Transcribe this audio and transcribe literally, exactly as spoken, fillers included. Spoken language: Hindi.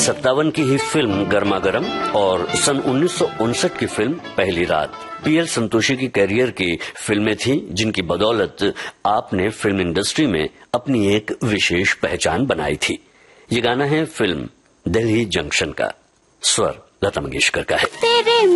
सत्तावन की ही फिल्म गर्मा गर्म और सन उन्नीस सौ उनसठ की फिल्म पहली रात पी एल संतोषी की कैरियर की फिल्में थी, जिनकी बदौलत आपने फिल्म इंडस्ट्री में अपनी एक विशेष पहचान बनाई थी। ये गाना है फिल्म दिल्ली जंक्शन का, स्वर लता मंगेशकर का है।